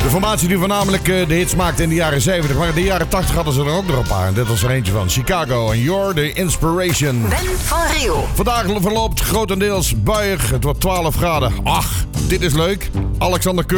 De formatie die voornamelijk de hits maakte in de jaren 70. Maar in de jaren 80 hadden ze er ook nog een paar. En dit was er eentje van. Chicago en You're the Inspiration. Ben van Riel. Vandaag verloopt grotendeels buiig. Het wordt 12 graden. Ach, dit is leuk. Alexander Keur.